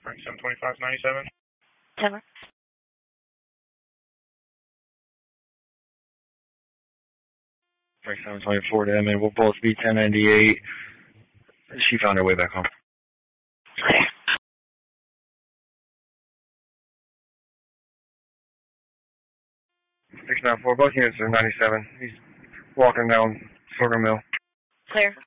Right, 725-97. 10. 724 to Emmett. We'll both be 1098. She found her way back home. Clear. 694, both units are 97. He's walking down Sorghum Mill. Clear.